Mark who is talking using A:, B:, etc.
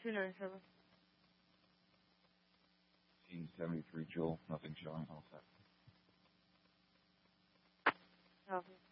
A: 297.
B: 1873 Joel, nothing showing, all set.
A: Copy.